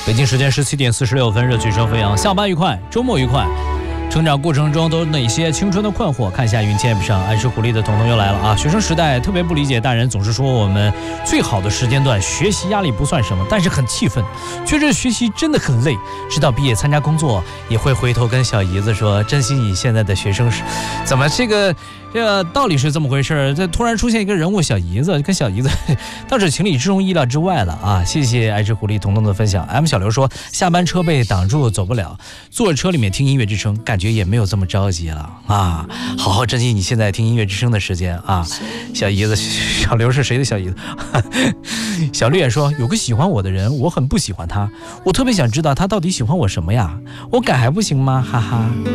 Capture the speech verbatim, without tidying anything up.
北京时间十七点四十六分，热曲声飞扬，下班愉快，周末愉快。成长过程中都有哪些青春的困惑？看一下云签上，爱吃苦力的彤彤又来了啊！学生时代特别不理解大人总是说我们最好的时间段学习压力不算什么，但是很气愤，觉着学习真的很累。直到毕业参加工作，也会回头跟小姨子说：“珍惜你现在的学生时。”怎么这个这个道理是这么回事？这突然出现一个人物小姨子，跟小姨子倒是情理之中意料之外了啊！谢谢爱吃苦力彤彤的分享。M 小刘说：“下班车被挡住走不了，坐车里面听音乐之声，感觉也没有这么着急了啊！好好珍惜你现在听音乐之声的时间啊！”小姨子，小刘是谁的小姨子？小绿也说：“有个喜欢我的人，我很不喜欢他，我特别想知道他到底喜欢我什么呀？我改还不行吗？哈哈。”